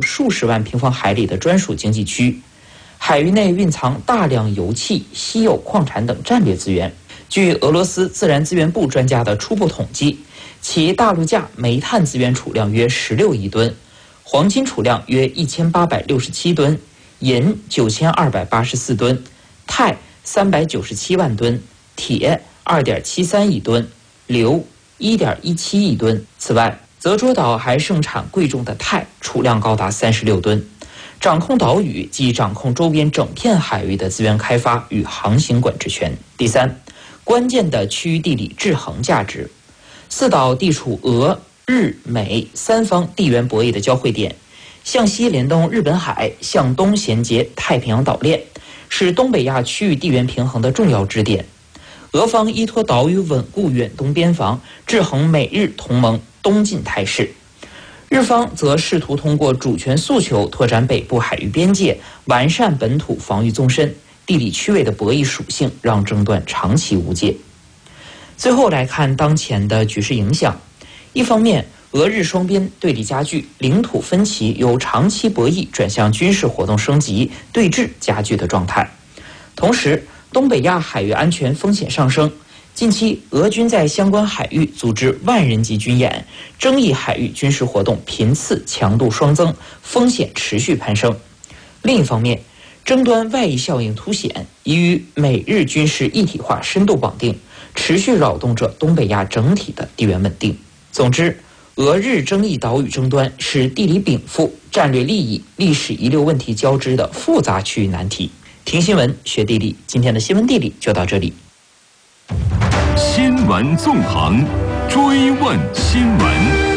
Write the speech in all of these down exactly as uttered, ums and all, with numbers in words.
数十万平方海里的专属经济区，海域内蕴藏大量油气、稀有矿产等战略资源。据俄罗斯自然资源部专家的初步统计，其大陆架煤炭资源储量约十六亿吨，黄金储量约一千八百六十七吨，银九千二百八十四吨，钛三百九十七万吨，铁二点七三亿吨，硫一点一七亿吨。此外，泽捉岛还盛产贵重的钛，储量高达三十六吨。掌控岛屿即掌控周边整片海域的资源开发与航行管制权。第三，关键的区域地理制衡价值。四岛地处俄、日、美三方地缘博弈的交汇点，向西联动日本海，向东衔接太平洋岛链，是东北亚区域地缘平衡的重要支点。俄方依托岛屿稳固远东边防，制衡美日同盟东进态势，日方则试图通过主权诉求拓展北部海域边界，完善本土防御纵深。地理区位的博弈属性让争端长期无解。最后来看当前的局势影响，一方面，俄日双边对立加剧，领土分歧由长期博弈转向军事活动升级、对峙加剧的状态。同时，东北亚海域安全风险上升，近期俄军在相关海域组织万人级军演，争议海域军事活动频次强度双增，风险持续攀升。另一方面，争端外溢效应凸显，已与美日军事一体化深度绑定，持续扰动着东北亚整体的地缘稳定。总之，俄日争议岛屿争端是地理禀赋、战略利益、历史遗留问题交织的复杂区域难题。听新闻，学地理，今天的新闻地理就到这里。 新闻纵横，追问新闻。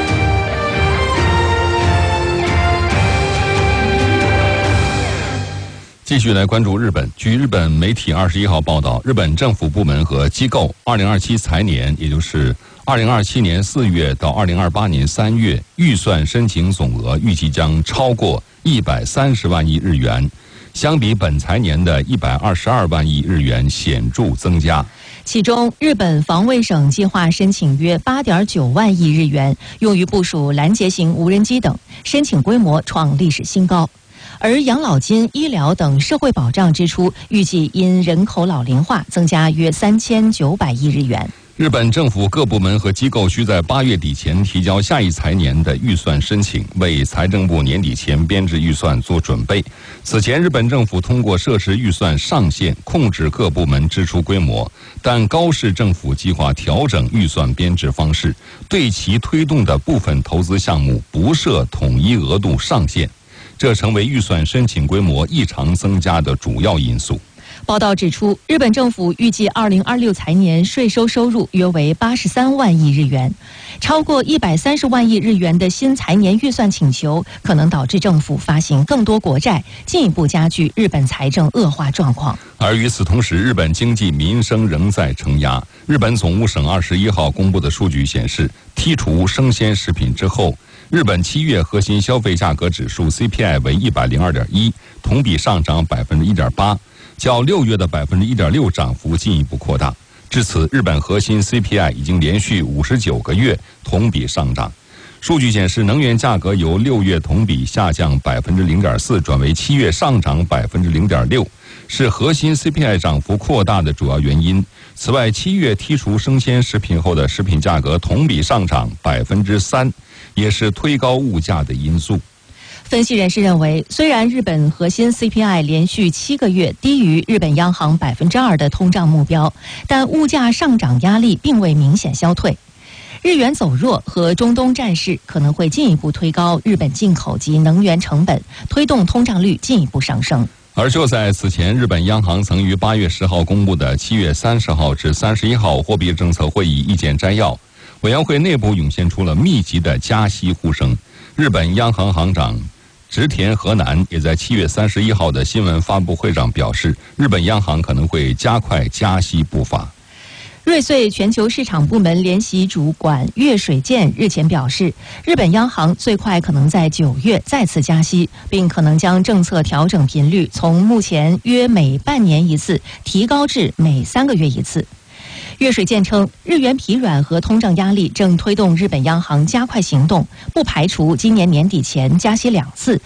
继续来关注日本。据日本媒体二十一号报道，日本政府部门和机构二零二七财年，也就是二零二七年四月到二零二八年三月，预算申请总额预计将超过一百三十万亿日元，相比本财年的一百二十二万亿日元显著增加。 其中，日本防卫省计划申请约八点九万亿日元，用于部署拦截型无人机等，申请规模创历史新高。而养老金、医疗等社会保障支出预计因人口老龄化增加约三千九百亿日元。 日本政府各部门和机构需在八月底前提交下一财年的预算申请，为财政部年底前编制预算做准备。此前，日本政府通过设置预算上限，控制各部门支出规模，但高市政府计划调整预算编制方式，对其推动的部分投资项目不设统一额度上限，这成为预算申请规模异常增加的主要因素。 报道指出，日本政府预计二零二六财年税收收入约为八十三万亿日元，超过一百三十万亿日元的新财年预算请求，可能导致政府发行更多国债，进一步加剧日本财政恶化状况。 而与此同时，日本经济民生仍在承压。日本总务省二十一号公布的数据显示，剔除生鲜食品之后，日本七月核心消费价格指数 C P I 为一百零二点一，同比上涨百分之一点八。较六月的百分之一点六涨幅进一步扩大，至此，日本核心 C P I 已经连续五十九个月同比上涨。数据显示，能源价格由六月同比下降百分之零点四，转为七月上涨百分之零点六，是核心 C P I 涨幅扩大的主要原因。此外，七月剔除生鲜食品后的食品价格同比上涨百分之三，也是推高物价的因素。 分析人士认为，虽然日本核心 C P I 连续七个月低于日本央行百分之二的通胀目标，但物价上涨压力并未明显消退。日元走弱和中东战事可能会进一步推高日本进口及能源成本，推动通胀率进一步上升。 而就在此前，日本央行曾于八月十号公布的七月三十号至三十一号货币政策会议意见摘要，委员会内部涌现出了密集的加息呼声。日本央行行长植田和男也在七月三十一号的新闻发布会上表示，日本央行可能会加快加息步伐。 瑞穗全球市场部门联席主管月水健日前表示，日本央行最快可能在九月再次加息，并可能将政策调整频率从目前约每半年一次提高至每三个月一次。月水健称，日元疲软和通胀压力正推动日本央行加快行动，不排除今年年底前加息两次，